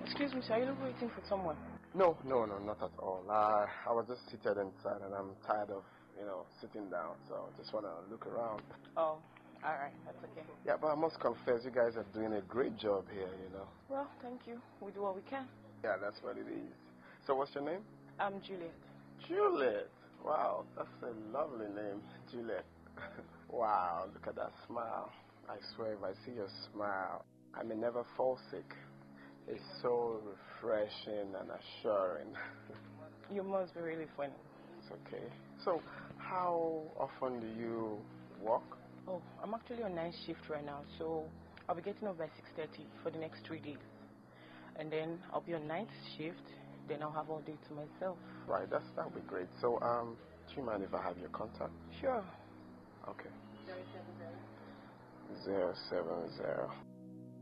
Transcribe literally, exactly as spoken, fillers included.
Excuse me, sir, are you waiting for someone? No, no, no, not at all. Uh, I was just seated inside and I'm tired of, you know, sitting down. So I just want to look around. Oh, alright, that's okay. Yeah, but I must confess, you guys are doing a great job here, you know. Well, thank you. We do what we can. Yeah, that's what it is. So what's your name? I'm Juliet. Juliet. Wow, that's a lovely name, Juliet. Wow, look at that smile. I swear if I see your smile, I may never fall sick. It's so refreshing and assuring. You must be really funny. It's okay. So, how often do you walk? Oh, I'm actually on night shift right now, so I'll be getting up by six thirty for the next three days. And then I'll be on night shift, then I'll have all day to myself. Right, that's, that'll be great. So, um, do you mind if I have your contact? Sure. Okay. zero seven zero. zero seven zero.